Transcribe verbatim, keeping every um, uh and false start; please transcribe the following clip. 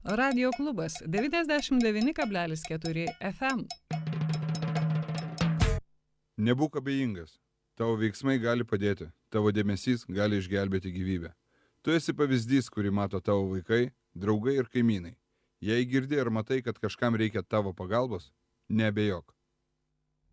Radio klubas devyniasdešimt devyni kablelis keturi F M. Nebūk abejingas. Tavo veiksmai gali padėti. Tavo dėmesys gali išgelbėti gyvybę. Tu esi pavyzdys, kurį mato tavo vaikai, draugai ir kaimynai. Jei girdi ar matai, kad kažkam reikia tavo pagalbos, neabejok.